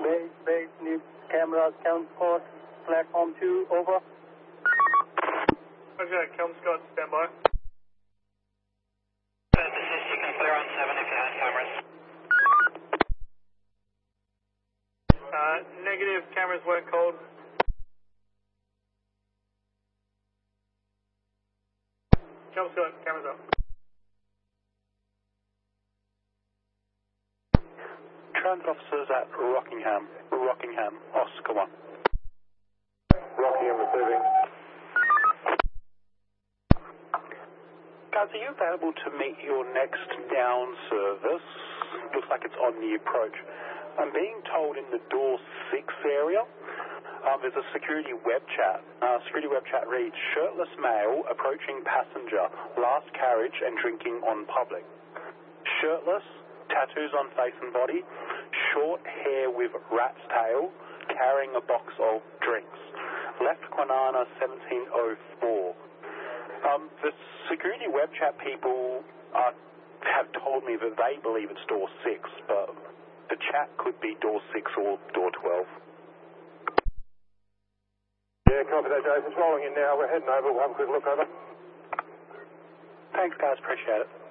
Base needs cameras, Kelmscott, platform 2, over. Okay, Kelmscott, stand by. This is, you can clear on 7 if you have cameras. Negative, cameras weren't cold. Kelmscott, cameras up. Transit officers at Rockingham, Oscar 1. Rockingham receiving. Guys, are you available to meet your next down service? Looks like it's on the approach. I'm being told in the door 6 area, there's a security web chat. Security web chat reads, shirtless male approaching passenger, last carriage and drinking on public. Shirtless, tattoos on face and body, short hair with rat's tail, carrying a box of drinks. Left Quinana 1704. The security web chat people have told me that they believe it's door 6, but the chat could be door 6 or door 12. Yeah, copy that, Jason. It's rolling in now. We're heading over. We'll have a quick look over. Thanks, guys. Appreciate it.